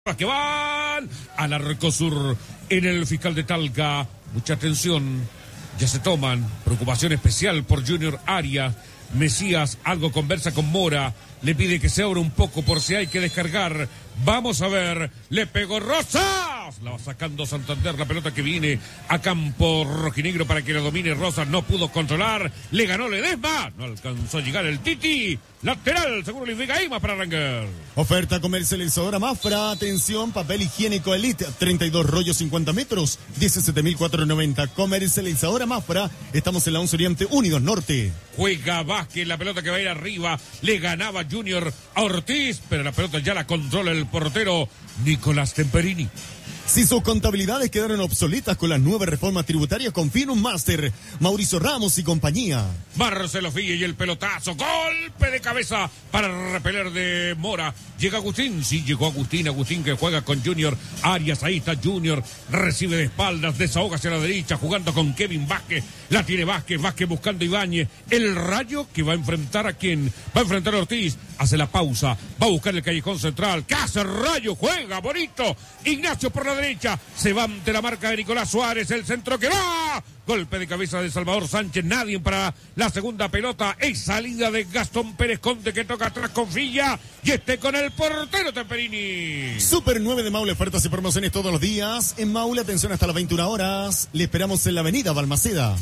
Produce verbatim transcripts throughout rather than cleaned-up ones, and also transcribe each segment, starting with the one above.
Que van al Arcosur en el fiscal de Talca. Mucha atención, ya se toman. Preocupación especial por Junior Arias. Mesías algo conversa con Mora. Le pide que se abra un poco por si hay que descargar. Vamos a ver. Le pegó Rosas. La va sacando Santander. La pelota que viene a campo rojinegro para que la domine Rosas. No pudo controlar. Le ganó Ledesma. No alcanzó a llegar el Titi. Lateral. Seguro Luis Vega Ima para Ranger. Oferta comercializadora Mafra. Atención. Papel higiénico Elite. treinta y dos rollos cincuenta metros. diecisiete mil cuatrocientos noventa. Comercializadora Mafra. Estamos en la once Oriente Unidos Norte. Juega Vázquez. La pelota que va a ir arriba. Le ganaba Junior a Ortiz. Pero la pelota ya la controla el portero Nicolás Temperini. Si sus contabilidades quedaron obsoletas con las nuevas reformas tributarias, confía en un máster. Mauricio Ramos y compañía. Marcelo Fille y el pelotazo. Golpe de cabeza para repeler de Mora. Llega Agustín. Sí, llegó Agustín. Agustín que juega con Junior Arias. Ahí está Junior. Recibe de espaldas. Desahoga hacia la derecha. Jugando con Kevin Vázquez. La tiene Vázquez. Vázquez buscando a Ibáñez. El Rayo que va a enfrentar a quién. Va a enfrentar a Ortiz. Hace la pausa. Va a buscar el callejón central. ¿Qué hace Rayo? Juega bonito. Ignacio por la derecha, se va ante la marca de Nicolás Suárez, el centro que va, golpe de cabeza de Salvador Sánchez, nadie para la segunda pelota, es salida de Gastón Pérez Conde que toca atrás con Villa y este con el portero Temperini. Super nueve de Maule, ofertas y promociones todos los días, en Maule, atención hasta las veintiuna horas, le esperamos en la avenida Balmaceda.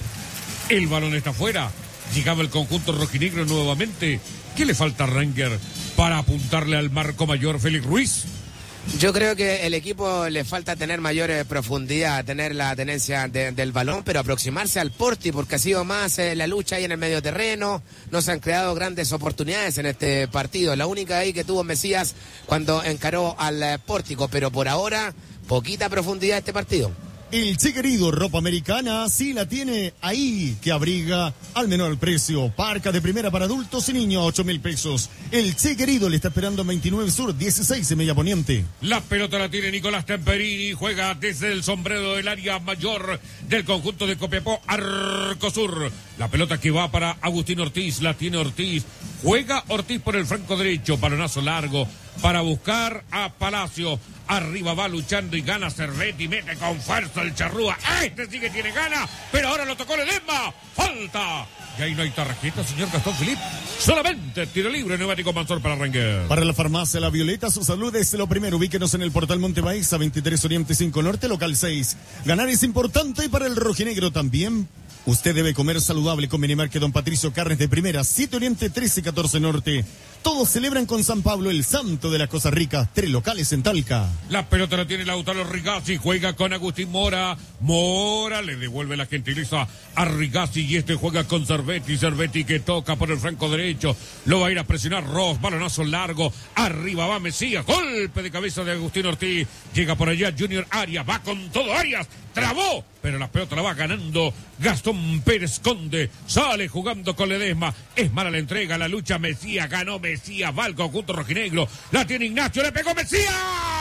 El balón está afuera, llegaba el conjunto rojinegro nuevamente, ¿qué le falta a Ranger para apuntarle al marco mayor Félix Ruiz? Yo creo que el equipo le falta tener mayor eh, profundidad, tener la tenencia de, del balón, pero aproximarse al Porti, porque ha sido más eh, la lucha ahí en el medio terreno, no se han creado grandes oportunidades en este partido, la única ahí que tuvo Mesías cuando encaró al eh, Pórtico, pero por ahora, poquita profundidad este partido. El Che Querido, ropa americana, sí la tiene ahí, que abriga al menor precio. Parca de primera para adultos y niños, ocho mil pesos. El Che Querido le está esperando en veintinueve Sur, dieciséis en Media Poniente. La pelota la tiene Nicolás Temperini, juega desde el sombrero del área mayor del conjunto de Copiapó, Arcosur. La pelota que va para Agustín Ortiz, la tiene Ortiz. Juega Ortiz por el flanco derecho, balonazo largo para buscar a Palacio. Arriba va luchando y gana Cervetti, mete con fuerza el Charrúa. Este sí que tiene gana, pero ahora lo tocó Ledesma. Falta. Y ahí no hay tarjeta, señor Gastón Filip. Solamente tiro libre, neumático Mansor para Ranger. Para la farmacia La Violeta, su salud es lo primero. Ubíquenos en el portal Montebaeza, veintitrés Oriente cinco Norte, local seis. Ganar es importante y para el rojinegro también. Usted debe comer saludable con Minimarket Don Patricio, carnes de primera, siete Oriente, trece catorce Norte. Todos celebran con San Pablo, el santo de las cosas ricas. Tres locales en Talca. La pelota la tiene Lautaro Rigazzi, juega con Agustín Mora. Mora le devuelve la gentileza a Rigazzi y este juega con Cervetti. Cervetti que toca por el flanco derecho. Lo va a ir a presionar Ross, balonazo largo. Arriba va Mesías, golpe de cabeza de Agustín Ortiz. Llega por allá Junior Arias, va con todo Arias. Trabó, pero la pelota la va ganando Gastón Pérez Conde. Sale jugando con Ledesma. Es mala la entrega, la lucha Mesías. Ganó Mesías, va al conjunto rojinegro. La tiene Ignacio, le pegó Mesías.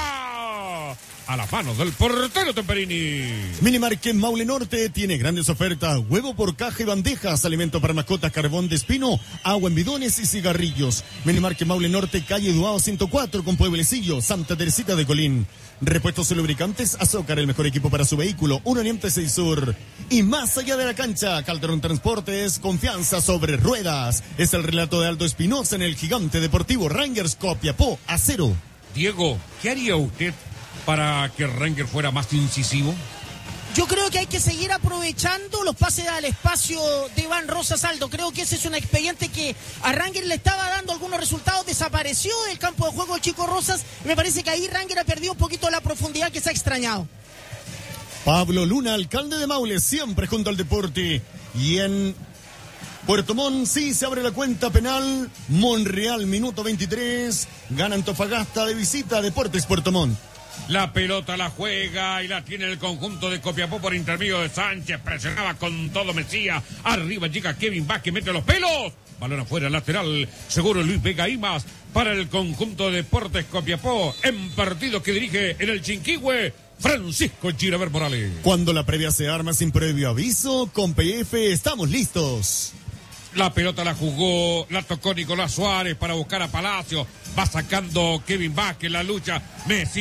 A las manos del portero Temperini. Minimarket Maule Norte tiene grandes ofertas. Huevo por caja y bandejas, alimento para mascotas, carbón de espino, agua en bidones y cigarrillos. Minimarket Maule Norte, calle Duao ciento cuatro con Pueblecillo, Santa Teresita de Colín. Repuestos y lubricantes, Azócar, el mejor equipo para su vehículo, un Oriente seis Sur. Y más allá de la cancha, Calderón Transportes, confianza sobre ruedas. Es el relato de Aldo Espinosa en el gigante deportivo Rangers Copiapó, a cero. Diego, ¿qué haría usted para que Ranger fuera más incisivo? Yo creo que hay que seguir aprovechando los pases al espacio de Iván Rosas Aldo. Creo que ese es un expediente que a Ranger le estaba dando algunos resultados. Desapareció del campo de juego el chico Rosas. Me parece que ahí Ranger ha perdido un poquito la profundidad que se ha extrañado. Pablo Luna, alcalde de Maule, siempre junto al deporte. Y en Puerto Montt, sí, se abre la cuenta penal. Monreal, minuto veintitrés. Gana Antofagasta de visita, Deportes Puerto Montt. La pelota la juega y la tiene el conjunto de Copiapó por intermedio de Sánchez. Presionaba con todo Mesías. Arriba llega Kevin Vázquez, mete los pelos. Balón afuera, lateral. Seguro Luis Vega Imas para el conjunto de Deportes Copiapó. En partido que dirige en el Chinquihue, Francisco Giraver Morales. Cuando la previa se arma sin previo aviso, con P F estamos listos. La pelota la jugó, la tocó Nicolás Suárez para buscar a Palacio. Va sacando Kevin Vázquez la lucha. Messi